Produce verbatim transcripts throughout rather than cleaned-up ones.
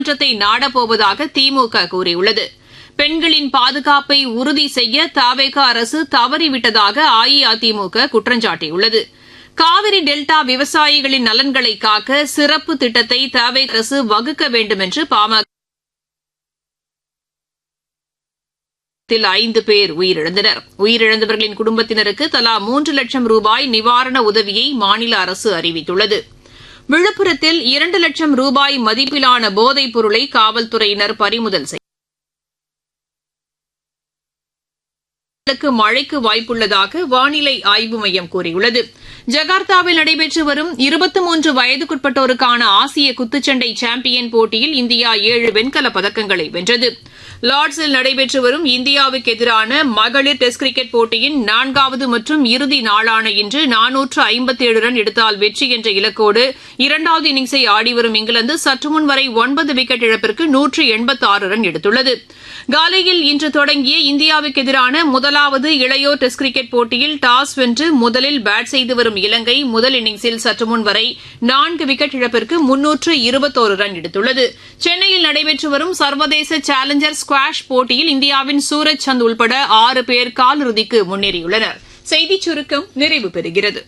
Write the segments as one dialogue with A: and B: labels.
A: நீதிமன்றத்தை நாடப்போவதாக திமுக கூறியுள்ளது. பெண்களின் பாதுகாப்பை உறுதி செய்ய தவேக அரசு தவறிவிட்டதாக அஇஅதிமுக குற்றம் சாட்டியுள்ளது. காவிரி டெல்டா விவசாயிகளின் நலன்களை காக்க சிறப்பு திட்டத்தை தவேக அரசு வகுக்க வேண்டும் என்று பாமக ஐந்து பேர் உயிரிழந்தனர். உயிரிழந்தவர்களின் குடும்பத்தினருக்கு தலா மூன்று லட்சம் ரூபாய் நிவாரண உதவியை மாநில அரசு அறிவித்துள்ளது. விழுப்புரத்தில் இரண்டு லட்சம் ரூபாய் மதிப்பிலான போதைப் பொருளை காவல்துறையினர் பறிமுதல் செய்தனர். மழைக்கு வாய்ப்புள்ளதாக வானிலை ஆய்வு மையம் கூறியுள்ளது. ஜகார்த்தாவில் நடைபெற்று வரும் இருபத்தி மூன்று வயதுக்குட்பட்டோருக்கான ஆசிய குத்துச்சண்டை சாம்பியன் போட்டியில் இந்தியா ஏழு வெண்கலப் பதக்கங்களை வென்றது. லார்ட்ஸில் நடைபெற்று வரும் இந்தியாவுக்கு எதிரான மகளிர் டெஸ்ட் கிரிக்கெட் போட்டியின் நான்காவது மற்றும் இறுதி நாளான இன்று நானூற்று ஐம்பத்தேழு ரன் எடுத்தால் வெற்றி என்ற இலக்கோடு இரண்டாவது இன்னிங்ஸை ஆடிவரும் இங்கிலாந்து சற்றுமுன் வரை ஒன்பது விக்கெட் இழப்பிற்கு நூற்று எண்பத்தாறு ரன் எடுத்துள்ளது. காலையில் இன்று தொடங்கிய இந்தியாவுக்கு எதிரான முதலாவது இளையோர் டெஸ்ட் கிரிக்கெட் போட்டியில் டாஸ் வென்று முதலில் பேட் செய்து வரும் இலங்கை முதல் இன்னிங்ஸில் சற்றுமுன் வரை நான்கு விக்கெட் இழப்பிற்கு முன்னூற்று இருபத்தோரு ரன் எடுத்துள்ளது. சென்னையில் நடைபெற்று வரும் சர்வதேச சேலஞ்சர் ஸ்குவாஷ் போட்டியில் இந்தியாவின் சூரஜ் சந்த் உள்பட ஆறு பேர் காலிறுதிக்கு முன்னேறியுள்ளனர். செய்திச் சுருக்கம் நிறைவு பெறுகிறது.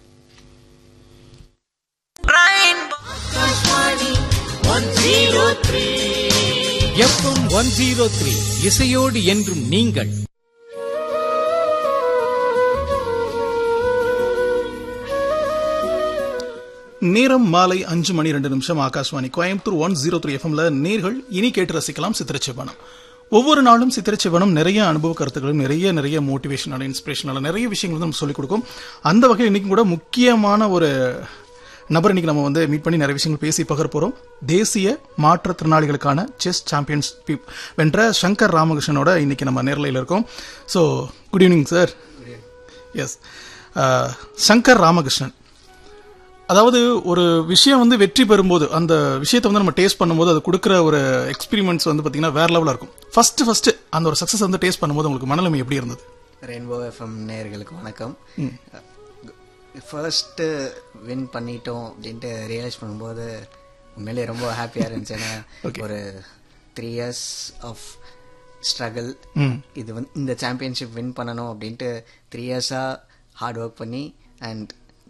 B: எஃப்எம் ஒன் ஜீரோ த்ரீ இசையோடு என்றும் நீங்கள்.
C: நேரம் மாலை அஞ்சு மணி ரெண்டு நிமிஷம். Akashvani Coimbatore one zero three எஃப்எம்ல நேர்கள் இனி கேட்டு ரசிக்கலாம் சித்திரச்சிவனம். ஒவ்வொரு நாளும் சித்திரச்சிவனம் நிறைய அனுபவ கருத்துக்களும் நிறைய நிறைய மோட்டிவேஷனால இன்ஸ்பிரேஷனால நிறைய விஷயங்கள் வந்து நம்ம சொல்லிக் கொடுக்கும். அந்த வகையில் இன்னைக்கு கூட முக்கியமான ஒரு நபர் இன்னைக்கு நம்ம வந்து மீட் பண்ணி நிறைய விஷயங்கள் பேசி பகிர போறோம். தேசிய மாற்றுத்திறனாளிகளுக்கான செஸ் சாம்பியன்ஸ் வென்ற சங்கர் ராமகிருஷ்ணனோட இன்னைக்கு நம்ம நேரலையில் இருக்கோம். So good evening sir. S, Shankar Ramakrishnan, அதாவது ஒரு விஷயம் வந்து வெற்றி பெறும்போது அந்த விஷயத்தை வந்து நம்ம டேஸ்ட் பண்ணும்போது அது கொடுக்குற ஒரு எக்ஸ்பீரியன்ஸ் வந்து பார்த்தீங்கன்னா வேற லெவலில் இருக்கும். ஃபர்ஸ்ட் ஃபர்ஸ்ட் அந்த ஒரு சக்ஸஸ் வந்து டேஸ்ட் பண்ணும்போது உங்களுக்கு மனநிலைமை எப்படி இருந்தது?
D: ரெயின்போ எஃப்எம் நேயர்களுக்கு வணக்கம். ஃபர்ஸ்ட் வின் பண்ணிட்டோம் அப்படின்ட்டு ரியலைஸ் பண்ணும்போது உண்மையிலே ரொம்ப ஹாப்பியாக இருந்துச்சு. ஏன்னா ஒரு த்ரீ இயர்ஸ் ஆஃப் ஸ்ட்ரகிள், இது வந்து இந்த சாம்பியன்ஷிப் வின் பண்ணணும் அப்படின்ட்டு த்ரீ இயர்ஸாக ஹார்ட் ஒர்க் பண்ணி அண்ட்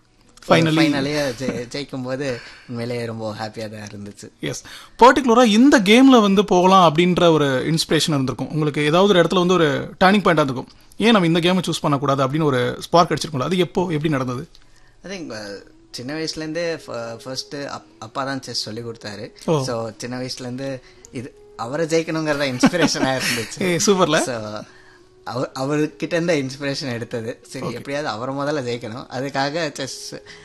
D: ஃபைனலே ஜெயிக்கும் போது உண்மையிலேயே ரொம்ப ஹாப்பியாக தான் இருந்துச்சு.
C: எஸ், பர்டிகுலரா இந்த கேம்ல வந்து போகலாம் அப்படின்ற ஒரு இன்ஸ்பிரேஷன் இருந்திருக்கும் உங்களுக்கு. ஏதாவது ஒரு இடத்துல வந்து ஒரு டர்னிங் பாயிண்டா இருக்கும், ஏன் நம்ம இந்த கேமை சூஸ் பண்ணக்கூடாது அப்படின்னு ஒரு ஸ்பார்க் அடிச்சிருக்கோம். அது எப்போ எப்படி நடந்தது?
D: ஐ திங்க் சின்ன வயசுலேருந்தே ஃபர்ஸ்ட் அப்பா தான் செஸ் சொல்லி கொடுத்தாரு. ஸோ சின்ன வயசுலேருந்து இது அவரை ஜெயிக்கணுங்கிறத இன்ஸ்பிரேஷனாக இருந்துச்சு.
C: சூப்பர்ல.
D: ஸோ அவர் அவர்கிட்ட இருந்த இன்ஸ்பிரேஷன் எடுத்தது. சரி, எப்படியாவது அவரை முதல்ல ஜெயிக்கணும், அதுக்காக செஸ்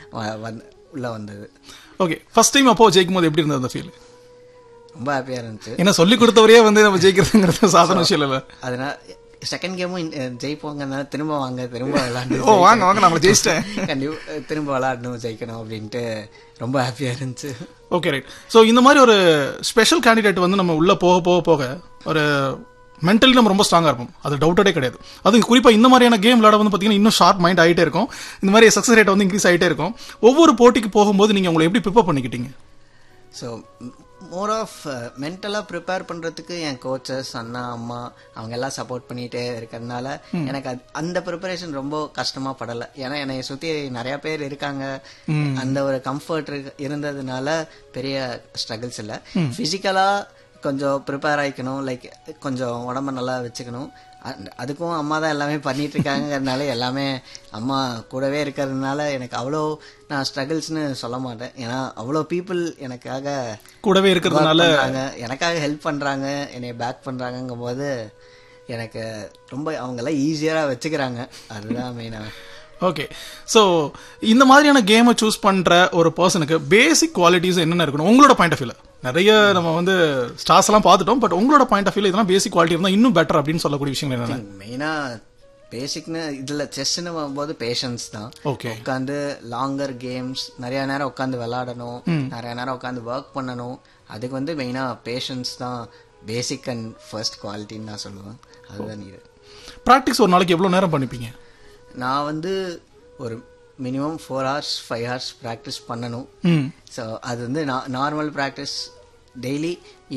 D: உள்ள வந்தது.
C: ஓகே, ஃபர்ஸ்ட் டைம் அப்போ ஜெயிக்கும் போது எப்படி இருந்தது அந்த ஃபீல்?
D: ரொம்ப ஹாப்பியாக இருந்துச்சு.
C: ஏன்னா சொல்லி கொடுத்தவரையே வந்து நம்ம ஜெயிக்கிறதுங்கிறது சாதாரண விஷயம் இல்லை.
D: அதனால செகண்ட் கேமும் ஜெயிப்போங்க, திரும்ப வாங்க திரும்ப விளாண்டு
C: ஓ வாங்க வாங்க நம்ம ஜெயிச்சிட்டேன்
D: கண்டிப்பாக திரும்ப விளாடணும் ஜெயிக்கணும் அப்படின்ட்டு ரொம்ப ஹாப்பியாக இருந்துச்சு.
C: Okay right. ஸோ இந்த மாதிரி ஒரு ஸ்பெஷல் கேண்டிடேட் வந்து நம்ம உள்ள போக போக போக ஒரு மென்டலி நம்ம ரொம்ப ஸ்ட்ராங்காக இருப்போம், அது டவுட்டடே கிடையாது. அது குறிப்பாக இந்த மாதிரியான கேம் விளையாட வந்து பார்த்தீங்கன்னா இன்னும் ஷார்ப் மைண்ட் ஆகிட்டே இருக்கும். இந்த மாதிரி சக்ஸஸ் ரேட் வந்து இன்க்ரீஸ் ஆகிட்டே இருக்கும். ஒவ்வொரு போட்டிக்கு போகும்போது நீங்கள் உங்களை எப்படி ப்ரிப்பேர் பண்ணிக்கிட்டீங்க?
D: ஸோ மோர் ஆஃப் மென்டலாக ப்ரிப்பேர் பண்ணுறதுக்கு என் கோச்சஸ், அண்ணா, அம்மா அவங்க எல்லாம் சப்போர்ட் பண்ணிகிட்டே இருக்கிறதுனால எனக்கு அது அந்த ப்ரிப்பரேஷன் ரொம்ப கஷ்டமாக படலை. ஏன்னா என்னை சுற்றி நிறையா பேர் இருக்காங்க, அந்த ஒரு கம்ஃபர்ட் இருந்ததுனால பெரிய ஸ்ட்ரகிள்ஸ் இல்லை. ஃபிசிக்கலாக கொஞ்சம் ப்ரிப்பேர் ஆகிக்கணும், லைக் கொஞ்சம் உடம்ப நல்லா வச்சுக்கணும். அதுக்கும் அம்மா தான் எல்லாமே பண்ணிட்டு இருக்காங்கிறதுனால எல்லாமே அம்மா கூடவே இருக்கிறதுனால எனக்கு அவ்வளோ நான் ஸ்ட்ரகிள்ஸ்னு சொல்ல மாட்டேன். ஏன்னா அவ்வளோ பீப்புள் எனக்காக
C: கூடவே இருக்கிறதுனால
D: எனக்காக ஹெல்ப் பண்ணுறாங்க, என்னை பேக் பண்ணுறாங்கங்கும் போது எனக்கு ரொம்ப அவங்கெல்லாம் ஈஸியாக வச்சுக்கிறாங்க. அதுதான் மெயினாக.
C: ஓகே, ஸோ இந்த மாதிரியான கேமை சூஸ் பண்ணுற ஒரு பர்சனுக்கு பேசிக் குவாலிட்டிஸ் என்னென்ன இருக்கணும் உங்களோட பாயிண்ட் ஆஃப் வியூவில்? நிறைய நம்ம வந்து ஸ்டார்ஸ் எல்லாம் பார்த்துட்டோம், பட் உங்களோட பாயிண்ட் ஆஃப் வியூவில் இதெல்லாம் பேசிக் குவாலிட்டி இருந்தால் இன்னும் பெட்டர் அப்படின்னு சொல்லக்கூடிய விஷயங்கள் என்னென்ன?
D: மெயினாக பேசிக்னு இதில் செஸ்ன்னு வரும்போது பேஷன்ஸ் தான்.
C: ஓகே,
D: உட்காந்து லாங்கர் கேம்ஸ் நிறைய நேரம் உட்காந்து விளாடணும், நிறைய நேரம் உட்காந்து ஒர்க் பண்ணணும். அதுக்கு வந்து மெயினாக பேஷன்ஸ் தான் பேசிக் அண்ட் ஃபர்ஸ்ட் குவாலிட்டின்னு நான் சொல்லுவேன். அதுதான் இது.
C: ப்ராக்டிஸ் ஒரு நாளைக்கு எவ்வளோ நேரம் பண்ணிப்பீங்க?
D: நான் வந்து ஒரு minimum four hours five hours practice பண்ணணும். ஸோ அது வந்து நார்மல் ப்ராக்டிஸ் டெய்லி